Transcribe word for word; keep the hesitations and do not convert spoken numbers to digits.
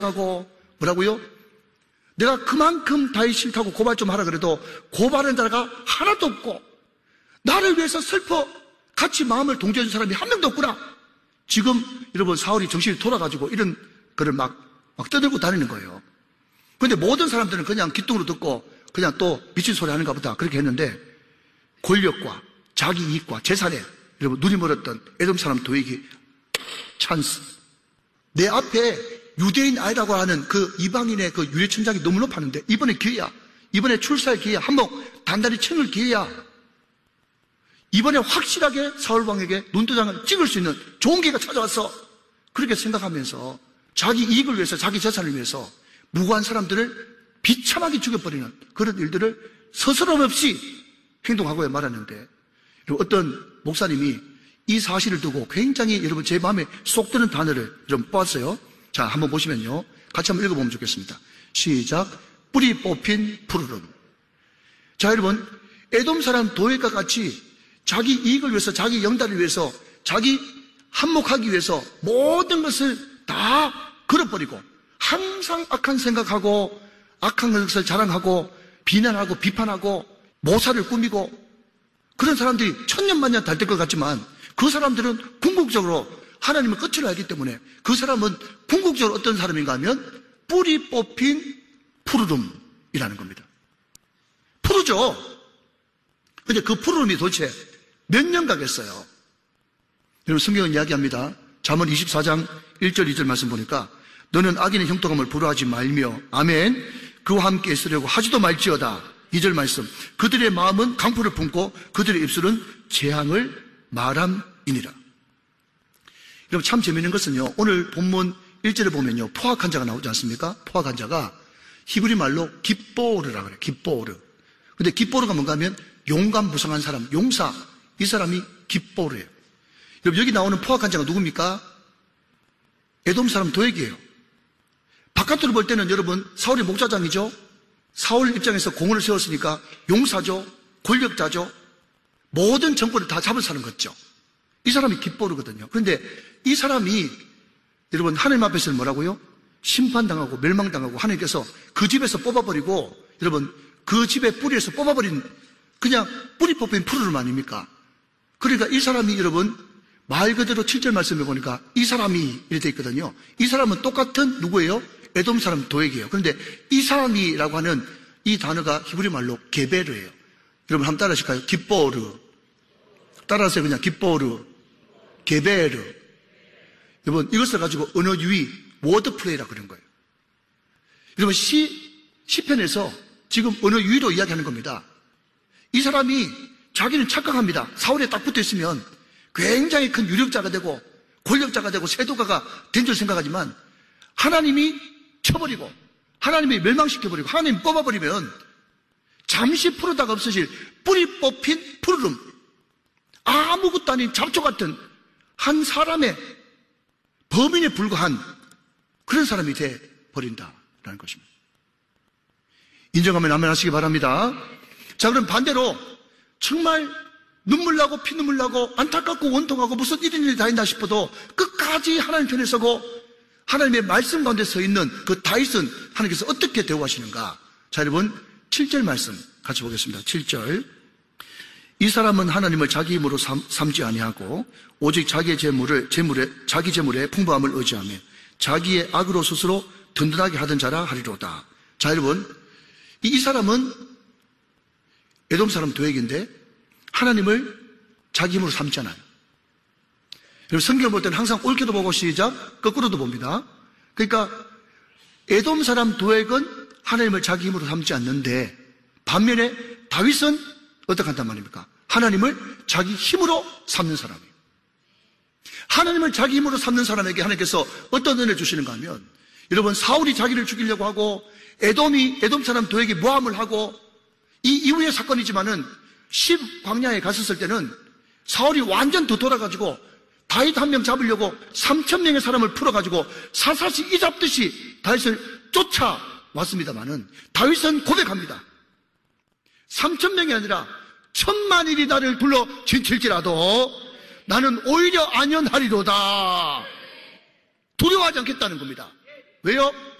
하고 뭐라고요? 내가 그만큼 다윗 싫다고 고발 좀 하라 그래도 고발한 자가 하나도 없고 나를 위해서 슬퍼 같이 마음을 동조해 준 사람이 한 명도 없구나. 지금 여러분 사울이 정신이 돌아가지고 이런 거를 막, 막 떠들고 다니는 거예요. 그런데 모든 사람들은 그냥 귀뚱으로 듣고 그냥 또 미친 소리 하는가 보다 그렇게 했는데 권력과 자기 이익과 재산에 여러분 눈이 멀었던 에돔 사람 도액이 찬스. 내 앞에 유대인 아이라고 하는 그 이방인의 그 유래천장이 너무 높았는데 이번에 기회야. 이번에 출사의 기회야. 한번 단단히 쳐놓을 기회야. 이번에 확실하게 사울왕에게 눈도장을 찍을 수 있는 좋은 기회가 찾아왔어. 그렇게 생각하면서 자기 이익을 위해서 자기 재산을 위해서 무고한 사람들을 비참하게 죽여버리는 그런 일들을 서스럼 없이 행동하고 말았는데 어떤 목사님이 이 사실을 두고 굉장히 여러분 제 마음에 쏙 드는 단어를 좀 뽑았어요. 자, 한번 보시면요. 같이 한번 읽어보면 좋겠습니다. 시작. 뿌리 뽑힌 푸르름. 자, 여러분 에돔 사람 도액과 같이 자기 이익을 위해서 자기 영달을 위해서 자기 한몫하기 위해서 모든 것을 다 걸어버리고 항상 악한 생각하고 악한 것을 자랑하고 비난하고 비판하고 모사를 꾸미고 그런 사람들이 천년만년 달 될 것 같지만 그 사람들은 궁극적으로 하나님의 끝을 알기 때문에 그 사람은 궁극적으로 어떤 사람인가 하면 뿌리 뽑힌 푸르름이라는 겁니다. 푸르죠. 근데 그 푸르름이 도대체 몇 년 가겠어요? 여러분 성경은 이야기합니다. 잠언 이십사 장 일 절 이 절 말씀 보니까 너는 악인의 형통함을 부러워하지 말며 아멘 그와 함께 있으려고 하지도 말지어다. 이 절 말씀. 그들의 마음은 강포를 품고 그들의 입술은 재앙을 말함이니라. 여러분 참 재미있는 것은요. 오늘 본문 일 절에 보면요. 포악한 자가 나오지 않습니까? 포악한 자가 히브리 말로 깁보르라고 그래요. 깁보르. 근데 깁보르가 뭔가 하면 용감무성한 사람, 용사. 이 사람이 깁보르예요. 여러분 여기 나오는 포악한 자가 누굽니까? 에돔 사람 도액이에요. 바깥으로 볼 때는 여러분 사울이 목자장이죠. 사울 입장에서 공을 세웠으니까 용사죠. 권력자죠. 모든 정권을 다 잡을 사람 같죠. 이 사람이 깁보르거든요. 그런데 이 사람이 여러분 하나님 앞에서는 뭐라고요? 심판당하고 멸망당하고 하나님께서 그 집에서 뽑아버리고 여러분 그 집의 뿌리에서 뽑아버린 그냥 뿌리 뽑힌 푸르름 아닙니까? 그러니까 이 사람이 여러분 말 그대로 칠 절 말씀해 보니까 이 사람이 이렇게 돼 있거든요. 이 사람은 똑같은 누구예요? 에돔 사람 도액이에요. 그런데 이 사람이라고 하는 이 단어가 히브리 말로 게베르예요. 여러분 한번 따라 하실까요? 깁보르. 따라하세요. 그냥 깁보르. 게베르. 여러분 이것을 가지고 언어 유희, 워드 플레이라고 그런 거예요. 여러분 시, 시편에서 지금 언어 유희로 이야기하는 겁니다. 이 사람이 자기는 착각합니다. 사울에 딱 붙어 있으면 굉장히 큰 유력자가 되고 권력자가 되고 세도가가 된 줄 생각하지만 하나님이 쳐버리고 하나님이 멸망시켜버리고 하나님이 뽑아버리면 잠시 푸르다가 없어질 뿌리 뽑힌 푸르름 아무것도 아닌 잡초 같은 한 사람의 범인에 불과한 그런 사람이 돼버린다라는 것입니다. 인정하면 아멘 하시기 바랍니다. 자, 그럼 반대로 정말 눈물 나고 피눈물 나고 안타깝고 원통하고 무슨 이런 일이 다 있나 싶어도 끝까지 하나님 편에 서고 하나님의 말씀 가운데 서 있는 그 다윗은 하나님께서 어떻게 대우하시는가? 자, 여러분 칠 절 말씀 같이 보겠습니다. 칠 절. 이 사람은 하나님을 자기 힘으로 삼, 삼지 아니하고 오직 자기의 재물을 재물에 자기 재물의 풍부함을 의지하며 자기의 악으로 스스로 든든하게 하던 자라 하리로다. 자, 여러분 이, 이 사람은 에돔 사람 도액인데 하나님을 자기 힘으로 삼잖아요. 여러분 성경을 볼 때는 항상 옳게도 보고 시작 거꾸로도 봅니다. 그러니까 에돔 사람 도액은 하나님을 자기 힘으로 삼지 않는데 반면에 다윗은 어떻게 한단 말입니까? 하나님을 자기 힘으로 삼는 사람이에요. 하나님을 자기 힘으로 삼는 사람에게 하나님께서 어떤 은혜를 주시는가 하면 여러분 사울이 자기를 죽이려고 하고 에돔이 에돔 사람 도액이 모함을 하고 이 이후의 사건이지만은 십 광야에 갔었을 때는 사울이 완전 더 돌아가지고 다윗 한 명 잡으려고 삼천 명의 사람을 풀어가지고 사사시 이 잡듯이 다윗을 쫓아왔습니다마는 다윗은 고백합니다. 삼천 명이 아니라 천만일이 나를 둘러 진칠지라도 나는 오히려 안연하리로다. 두려워하지 않겠다는 겁니다. 왜요?